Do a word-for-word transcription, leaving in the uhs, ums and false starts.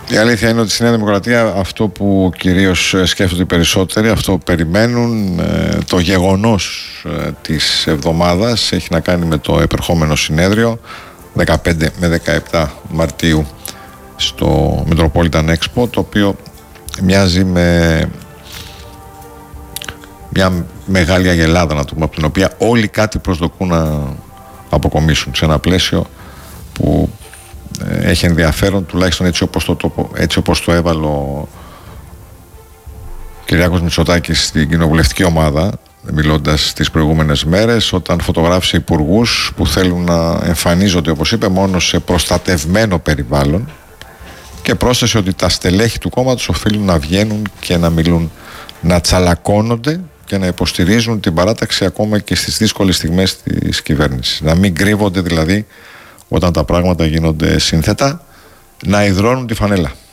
Η αλήθεια είναι ότι στη Νέα Δημοκρατία αυτό που κυρίως σκέφτονται οι περισσότεροι, αυτό που περιμένουν, το γεγονός της εβδομάδας έχει να κάνει με το επερχόμενο συνέδριο δεκαπέντε με δεκαεπτά Μαρτίου στο Metropolitan Expo, το οποίο μοιάζει με μια μεγάλη αγελάδα, να το πούμε, από την οποία όλοι κάτι προσδοκούν να αποκομίσουν σε ένα πλαίσιο που έχει ενδιαφέρον, τουλάχιστον έτσι όπως το, έτσι όπως το έβαλε ο Κυριάκος Μητσοτάκης στην κοινοβουλευτική ομάδα, μιλώντας τις προηγούμενες μέρες, όταν φωτογράφησε υπουργούς που θέλουν να εμφανίζονται, όπως είπε, μόνο σε προστατευμένο περιβάλλον, και πρόσθεσε ότι τα στελέχη του κόμματος οφείλουν να βγαίνουν και να μιλούν, να τσαλακώνονται και να υποστηρίζουν την παράταξη ακόμα και στις δύσκολες στιγμές της κυβέρνησης. Να μην κρύβονται δηλαδή όταν τα πράγματα γίνονται σύνθετα, να υδρώνουν τη φανέλα.